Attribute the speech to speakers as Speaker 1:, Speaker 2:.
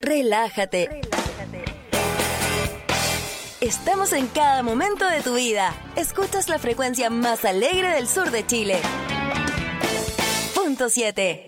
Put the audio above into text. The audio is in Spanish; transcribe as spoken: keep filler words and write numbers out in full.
Speaker 1: relájate. Relájate. Estamos en cada momento de tu vida. Escuchas la frecuencia más alegre del sur de Chile. Punto siete.